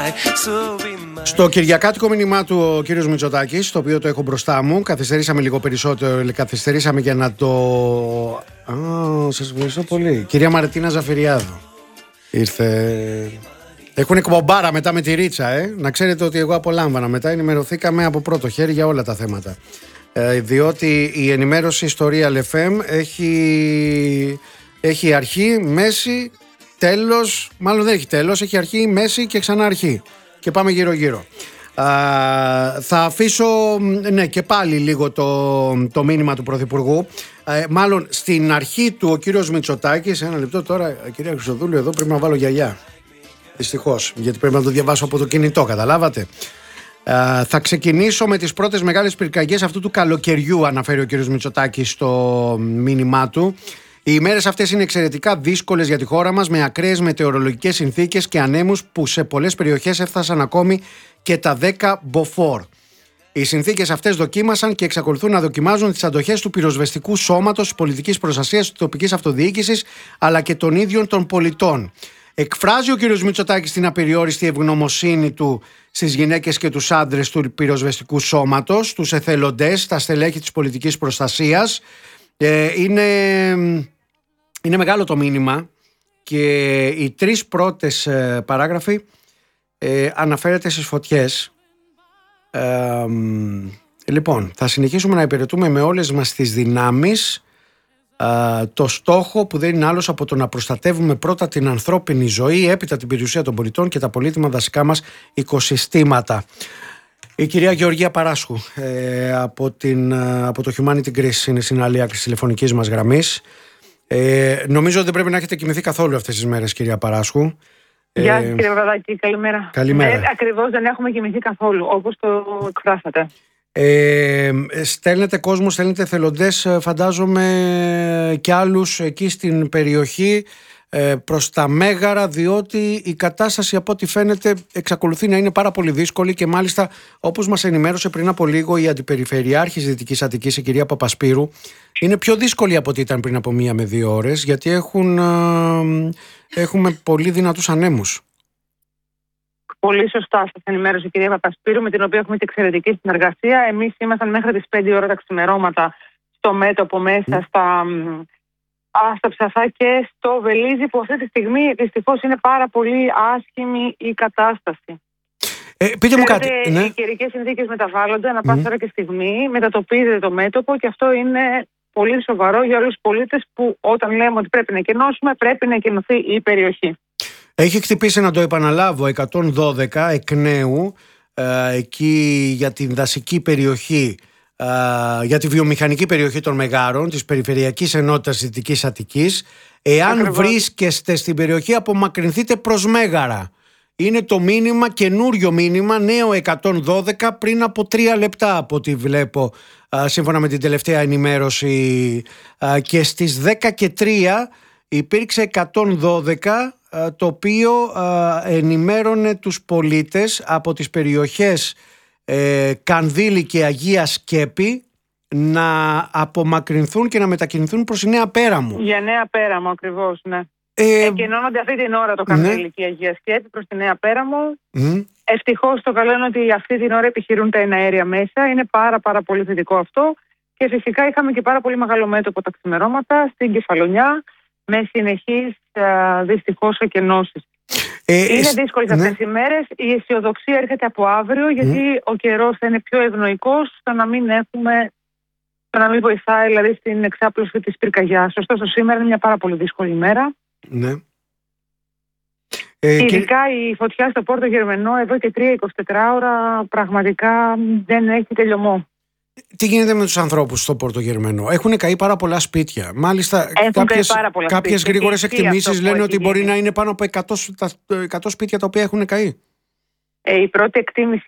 Στο κυριακάτικο μήνυμά του ο κύριος Μητσοτάκης, το οποίο το έχω μπροστά μου, καθυστερήσαμε λίγο περισσότερο, καθυστερήσαμε για να το... Σας ευχαριστώ πολύ. Κυρία Μαρτίνα Ζαφυριάδου ήρθε... Έχουν εκπομπάρα μετά με τη Ρίτσα, να ξέρετε ότι εγώ απολάμβανα. Μετά ενημερωθήκαμε από πρώτο χέρι για όλα τα θέματα. Διότι η ενημέρωση στο Real FM έχει αρχή, μέση, τέλος. Μάλλον δεν έχει τέλος, έχει αρχή, μέση και ξανά αρχή. Και πάμε γύρω-γύρω. Θα αφήσω και πάλι λίγο το μήνυμα του Πρωθυπουργού. Μάλλον στην αρχή του ο κύριος Μητσοτάκης. Ένα λεπτό τώρα, κυρία Χρυσοδούλου, εδώ πρέπει να βάλω γιαγιά. Δυστυχώς, γιατί πρέπει να το διαβάσω από το κινητό, καταλάβατε. Θα ξεκινήσω με τις πρώτες μεγάλες πυρκαγιές αυτού του καλοκαιριού, αναφέρει ο κύριος Μητσοτάκης στο μήνυμά του. Οι ημέρες αυτές είναι εξαιρετικά δύσκολες για τη χώρα μας, με ακραίες μετεωρολογικές συνθήκες και ανέμους που σε πολλές περιοχές έφτασαν ακόμη και τα 10 μποφόρ. Οι συνθήκες αυτές δοκίμασαν και εξακολουθούν να δοκιμάζουν τις αντοχές του πυροσβεστικού σώματος, της πολιτικής προστασίας, της τοπικής αυτοδιοίκησης αλλά και των ίδιων των πολιτών. Εκφράζει ο κ. Μητσοτάκης την απεριόριστη ευγνωμοσύνη του στις γυναίκες και τους άντρες του πυροσβεστικού σώματος, τους εθελοντές, τα στελέχη της πολιτικής προστασίας. Είναι μεγάλο το μήνυμα και οι τρεις πρώτες παράγραφοι αναφέρεται στις φωτιές. Λοιπόν, θα συνεχίσουμε να υπηρετούμε με όλες μας τις δυνάμεις το στόχο που δεν είναι άλλος από το να προστατεύουμε πρώτα την ανθρώπινη ζωή, έπειτα την περιουσία των πολιτών και τα πολύτιμα δασικά μας οικοσυστήματα. Η κυρία Γεωργία Παράσχου από το Humanity Greece είναι στην άλλη άκρη της τηλεφωνικής μας γραμμής. Νομίζω ότι δεν πρέπει να έχετε κοιμηθεί καθόλου αυτές τις μέρες, κυρία Παράσχου. Γεια σας, κύριε Παπαδάκη, καλημέρα. Καλημέρα. Ακριβώς δεν έχουμε κοιμηθεί καθόλου, όπως το εκφράσατε. Στέλνετε κόσμο, στέλνετε εθελοντές, φαντάζομαι και άλλους εκεί στην περιοχή προς τα Μέγαρα, διότι η κατάσταση από ό,τι φαίνεται εξακολουθεί να είναι πάρα πολύ δύσκολη και μάλιστα όπως μας ενημέρωσε πριν από λίγο η Αντιπεριφερειάρχης Δυτικής Αττικής, η κυρία Παπασπύρου, είναι πιο δύσκολη από ό,τι ήταν πριν από 1 με 2 ώρες, γιατί έχουμε πολύ δυνατούς ανέμους. Πολύ σωστά σας ενημέρωσε η κυρία Παπασπύρου, με την οποία έχουμε την εξαιρετική συνεργασία. Εμείς ήμασταν μέχρι τις 5 ώρα τα ξημερώματα στο μέτωπο μέσα στα Ψαθά και στο Βελίζι, που αυτή τη στιγμή δυστυχώς είναι πάρα πολύ άσχημη η κατάσταση. Πείτε μου κάτι. Ναι. Οι καιρικές συνθήκες μεταβάλλονται ανά πάσα ώρα και στιγμή, μετατοπίζεται το μέτωπο και αυτό είναι πολύ σοβαρό για όλους τους πολίτες που όταν λέμε ότι πρέπει να εκενώσουμε, πρέπει να εκενωθεί η περιοχή. Έχει χτυπήσει, να το επαναλάβω, 112 εκ νέου εκεί για την δασική περιοχή, για τη βιομηχανική περιοχή των Μεγάρων της Περιφερειακής Ενότητας Δυτικής Αττικής. Εάν βρίσκεστε στην περιοχή, απομακρυνθείτε προς Μέγαρα. Είναι το μήνυμα, καινούριο μήνυμα, νέο 112 πριν από 3 λεπτά από ό,τι βλέπω, σύμφωνα με την τελευταία ενημέρωση, και στις 10:03 υπήρξε 112 το οποίο ενημέρωνε τους πολίτες από τις περιοχές Κανδύλη και Αγία Σκέπη να απομακρυνθούν και να μετακινηθούν προς η Νέα Πέραμο. Για Νέα Πέραμο ακριβώς, ναι. Εκκοινώνονται αυτή την ώρα το Κανδύλη και η Αγία Σκέπη προς τη Νέα Πέραμο. Ευτυχώς το καλό είναι ότι αυτή την ώρα επιχειρούν τα εναέρια μέσα. Είναι πάρα πολύ θετικό αυτό. Και φυσικά είχαμε και πάρα πολύ μεγάλο μέτωπο τα ξημερώματα στην Κεφαλονιά, με συνεχείς δυστυχώς εκενώσεις. Είναι δύσκολες αυτές οι μέρες. Η αισιοδοξία έρχεται από αύριο, γιατί ο καιρός θα είναι πιο ευνοϊκός, στο να μην βοηθάει δηλαδή στην εξάπλωση της πυρκαγιάς. Ωστόσο σήμερα είναι μια πάρα πολύ δύσκολη ημέρα. Ναι. Ειδικά η φωτιά στο Πόρτο Γερμενό εδώ και 3-24 ώρα πραγματικά δεν έχει τελειωμό. Τι γίνεται με τους ανθρώπους στο Πόρτο Γερμενό? Έχουν καεί πάρα πολλά σπίτια. Μάλιστα, κάποιες γρήγορες εκτιμήσεις λένε ότι μπορεί να είναι πάνω από 100 σπίτια τα οποία έχουν καεί. Η πρώτη εκτίμηση